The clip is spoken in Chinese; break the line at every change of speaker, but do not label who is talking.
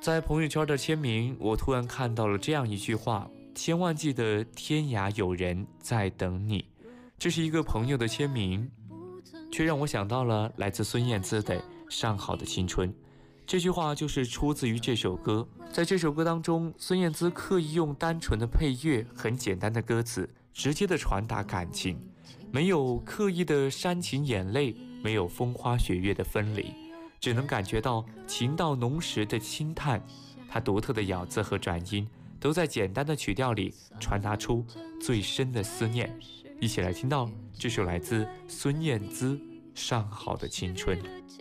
在朋友圈的签名，我突然看到了这样一句话：千万记得天涯有人在等你。这是一个朋友的签名，却让我想到了来自孙燕姿的《上好的青春》。这句话就是出自于这首歌。在这首歌当中，孙燕姿刻意用单纯的配乐，很简单的歌词，直接的传达感情，没有刻意的煽情眼泪，没有风花雪月的分离，只能感觉到情到浓时的轻叹。它独特的咬字和转音都在简单的曲调里传达出最深的思念。一起来听到这首来自孙燕姿《上好的青春》。